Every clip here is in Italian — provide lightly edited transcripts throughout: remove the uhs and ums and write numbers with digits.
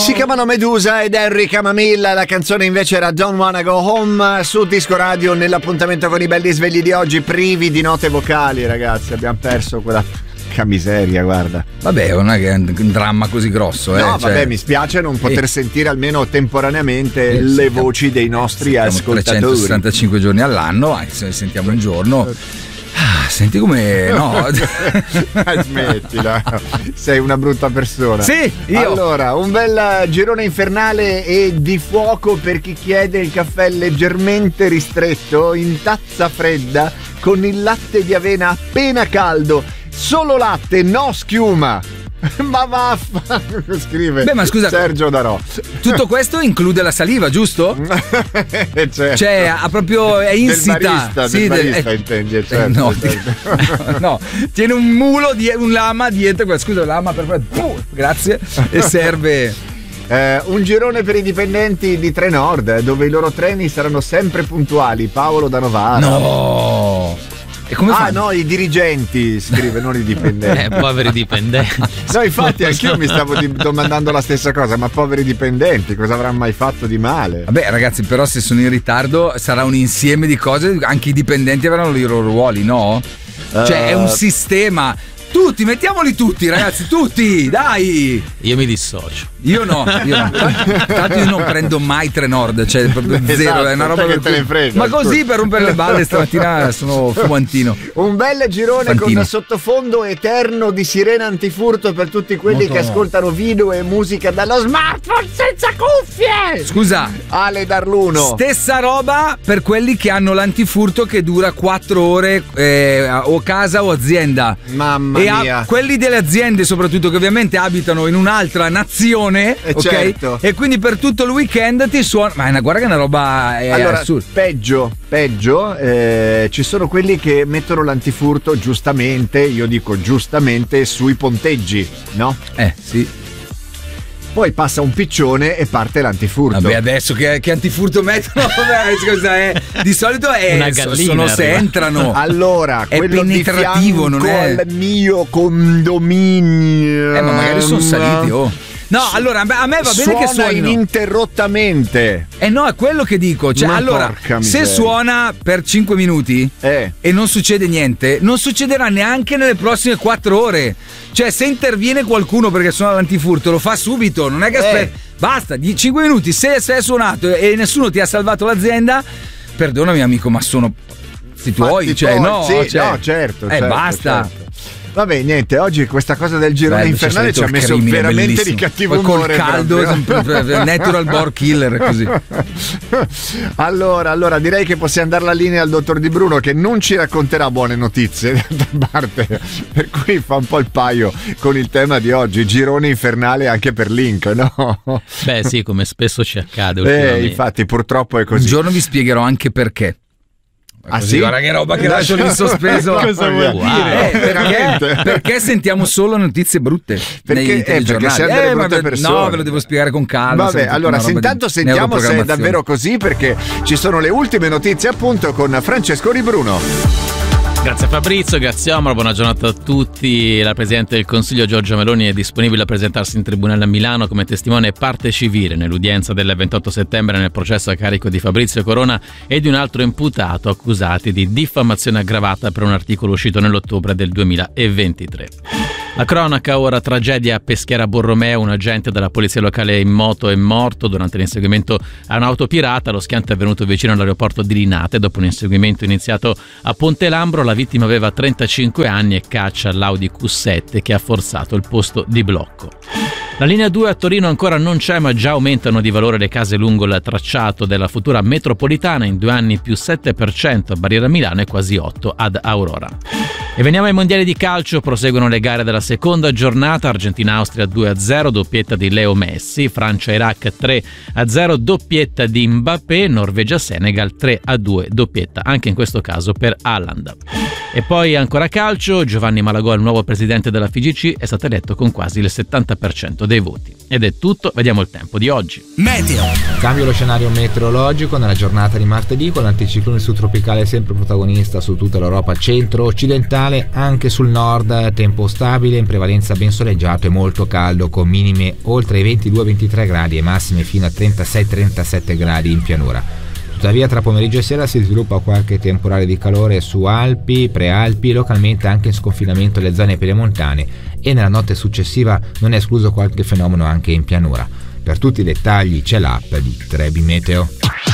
Si chiamano Medusa ed Henry Camamilla. La canzone invece era Don't Wanna Go Home su Disco Radio. Nell'appuntamento con i belli svegli di oggi, privi di note vocali, ragazzi. Abbiamo perso quella miseria, guarda. Vabbè, non è che è un dramma così grosso, No, vabbè, mi spiace non poter sentire almeno temporaneamente le voci dei nostri ascoltatori. 365 giorni all'anno, anche se ne sentiamo un giorno. Senti come no. Smettila, sei una brutta persona. Sì, io. Allora, un bel girone infernale e di fuoco per chi chiede il caffè leggermente ristretto in tazza fredda con il latte di avena appena caldo. Solo latte, no schiuma. Ma vaffa, scrive. Beh, ma scusa, Sergio Darò. Tutto questo include la saliva, giusto? Certo. Cioè, ha proprio è insita. Del barista intendi, certo, no, certo. no, tiene un mulo un lama dietro. Scusa, lama per grazie. E serve. Un girone per i dipendenti di Trenord, dove i loro treni saranno sempre puntuali. Paolo da Novara. No. E come fanno? No, i dirigenti, scrive, non i dipendenti. Poveri dipendenti. No, infatti anch'io mi stavo domandando la stessa cosa, ma poveri dipendenti, cosa avranno mai fatto di male? Vabbè, ragazzi, però se sono in ritardo sarà un insieme di cose, anche i dipendenti avranno i loro ruoli, no? Cioè è un sistema. Tutti, mettiamoli tutti, ragazzi, tutti, dai! Io mi dissocio. Io no. Tanto io non prendo mai Trenord, cioè proprio zero, esatto, è una roba che te ne frega. Ma così per rompere le balle stamattina sono fumantino. Un bel girone Fantino. con sottofondo eterno di sirena antifurto per tutti quelli che ascoltano video e musica dallo smartphone senza cuffie. Scusa, Ale Darluno. Stessa roba per quelli che hanno l'antifurto che dura 4 ore o casa o azienda. Mamma mia. Quelli delle aziende soprattutto che ovviamente abitano in un'altra nazione, ok? Certo. E quindi per tutto il weekend ti suona. Ma guarda che è una roba allora, assurda. Peggio, ci sono quelli che mettono l'antifurto giustamente, io dico giustamente, sui ponteggi, no? Sì. Poi passa un piccione e parte l'antifurto. Vabbè, adesso che antifurto mettono? Vabbè, di solito una gallina, sono se entrano. Allora, è quello penetrativo, di non è al mio condominio. Ma magari sono saliti, No, allora a me va bene che suonino ininterrottamente. No, è quello che dico. Cioè, Ma allora, porca se miseria. suona per 5 minuti e non succede niente, non succederà neanche nelle prossime 4 ore. Cioè, se interviene qualcuno perché suona l'antifurto, lo fa subito, non è che aspetta. Basta, 5 minuti. Se è suonato e nessuno ti ha salvato l'azienda, perdonami, amico, ma sono i tuoi, cioè, no, sì, cioè, no, certo, basta. Certo. Vabbè, niente, oggi questa cosa del girone infernale ci ha messo veramente bellissimo. di cattivo poi umore. Col caldo, natural born killer, così. Allora, direi che possiamo dare la linea al dottor Di Bruno, che non ci racconterà buone notizie, d'altra parte, per cui fa un po' il paio con il tema di oggi, girone infernale anche per Link, no? Beh sì, come spesso ci accade ultimamente. Infatti purtroppo è così. Un giorno vi spiegherò anche perché. Sì? Guarda che roba che lascio in sospeso. Cosa vuol dire? Perché sentiamo solo notizie brutte perché siamo delle brutte persone. No, ve lo devo spiegare con calma. Vabbè, allora intanto sentiamo se è davvero così, perché ci sono le ultime notizie appunto con Francesco Di Bruno. Grazie Fabrizio, grazie Omar, buona giornata a tutti. La Presidente del Consiglio Giorgia Meloni è disponibile a presentarsi in tribunale a Milano come testimone e parte civile nell'udienza del 28 settembre nel processo a carico di Fabrizio Corona e di un altro imputato accusati di diffamazione aggravata per un articolo uscito nell'ottobre del 2023. La cronaca ora, tragedia a Peschiera Borromeo, un agente della polizia locale in moto è morto durante l'inseguimento a un'auto pirata. Lo schianto è avvenuto vicino all'aeroporto di Linate dopo un inseguimento iniziato a Ponte Lambro. La vittima aveva 35 anni e caccia l'Audi Q7 che ha forzato il posto di blocco. La linea 2 a Torino ancora non c'è, ma già aumentano di valore le case lungo il tracciato della futura metropolitana, in 2 anni più 7% a Barriera Milano e quasi 8% ad Aurora. E veniamo ai mondiali di calcio, proseguono le gare della seconda giornata. Argentina-Austria 2-0, doppietta di Leo Messi. Francia-Iraq 3-0, doppietta di Mbappé. Norvegia-Senegal 3-2, doppietta anche in questo caso per Haaland. E poi ancora calcio, Giovanni Malagò, il nuovo presidente della FIGC, è stato eletto con quasi il 70% dei voti. Ed è tutto, vediamo il tempo di oggi. Meteo. Cambio lo scenario meteorologico nella giornata di martedì, con l'anticiclone subtropicale sempre protagonista su tutta l'Europa centro-occidentale, anche sul nord tempo stabile, in prevalenza ben soleggiato e molto caldo, con minime oltre i 22-23 gradi e massime fino a 36-37 gradi in pianura. Tuttavia tra pomeriggio e sera si sviluppa qualche temporale di calore su Alpi, Prealpi, localmente anche in sconfinamento alle zone pedemontane, e nella notte successiva non è escluso qualche fenomeno anche in pianura. Per tutti i dettagli c'è l'app di Trebi Meteo.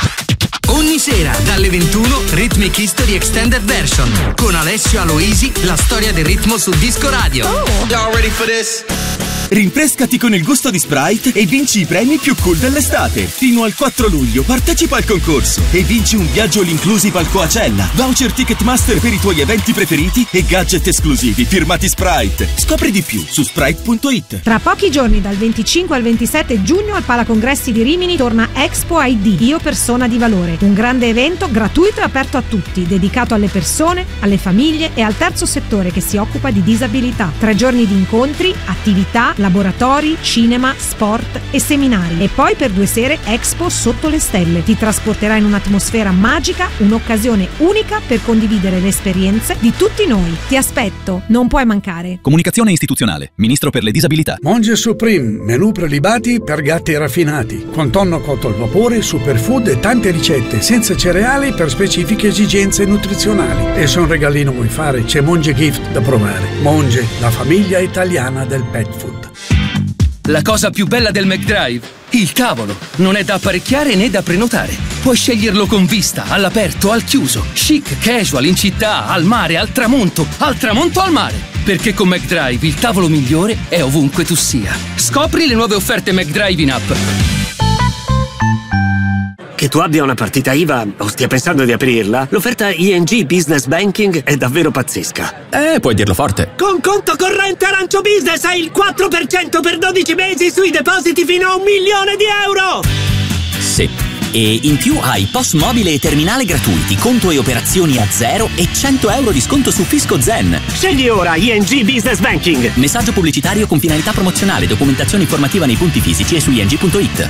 Ogni sera dalle 21 Rhythmic History Extended Version con Alessio Aloisi, la storia del ritmo su Disco Radio. Y'all ready for this? Rinfrescati con il gusto di Sprite e vinci i premi più cool dell'estate. Fino al 4 luglio partecipa al concorso e vinci un viaggio all inclusive al Coachella, voucher Ticketmaster per i tuoi eventi preferiti e gadget esclusivi firmati Sprite. Scopri di più su sprite.it. Tra pochi giorni, dal 25 al 27 giugno, al Palacongressi di Rimini torna Expo ID, Io Persona di Valore. Un grande evento gratuito e aperto a tutti, dedicato alle persone, alle famiglie e al terzo settore che si occupa di disabilità. 3 giorni di incontri, attività, laboratori, cinema, sport e seminari. E poi per 2 sere Expo sotto le stelle. Ti trasporterà in un'atmosfera magica, un'occasione unica per condividere le esperienze di tutti noi. Ti aspetto, non puoi mancare. Comunicazione istituzionale, Ministro per le disabilità. Monge Supreme, menù prelibati per gatti raffinati, con tonno cotto al vapore, superfood e tante ricette senza cereali per specifiche esigenze nutrizionali. E se un regalino vuoi fare, c'è Monge Gift da provare. Monge, la famiglia italiana del pet food. La cosa più bella del McDrive? Il tavolo. Non è da apparecchiare né da prenotare. Puoi sceglierlo con vista, all'aperto, al chiuso, chic, casual, in città, al mare, al tramonto al mare. Perché con McDrive il tavolo migliore è ovunque tu sia. Scopri le nuove offerte McDrive in app. Che tu abbia una partita IVA o stia pensando di aprirla, l'offerta ING Business Banking è davvero pazzesca. Puoi dirlo forte. Con conto corrente Arancio Business hai il 4% per 12 mesi sui depositi fino a €1 milione. Sì. E in più hai POS mobile e terminale gratuiti, conto e operazioni a zero e €100 di sconto su Fisco Zen. Scegli ora ING Business Banking. Messaggio pubblicitario con finalità promozionale, documentazione informativa nei punti fisici e su ing.it.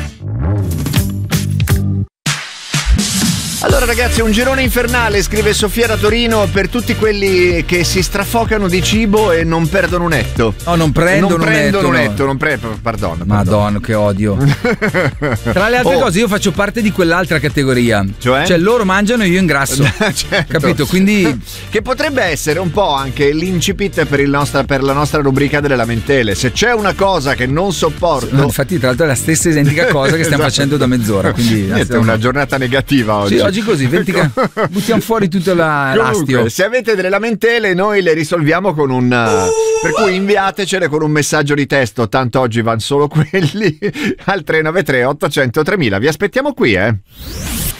Allora ragazzi, un girone infernale, scrive Sofia da Torino, per tutti quelli che si strafocano di cibo e non perdono un etto. No, non prendono un etto. Pardon. Madonna, che odio. Tra le altre cose io faccio parte di quell'altra categoria. Cioè loro mangiano e io ingrasso. Certo. Capito? Quindi che potrebbe essere un po' anche l'incipit per la nostra rubrica delle lamentele. Se c'è una cosa che non sopporto. No, infatti tra l'altro è la stessa identica cosa che stiamo facendo da mezz'ora. Quindi è una giornata negativa oggi. Sì, oggi così, buttiamo fuori tutto l'astio. Se avete delle lamentele noi le risolviamo con un per cui inviatecele con un messaggio di testo, tanto oggi vanno solo quelli al 393 800 3000. Vi aspettiamo qui,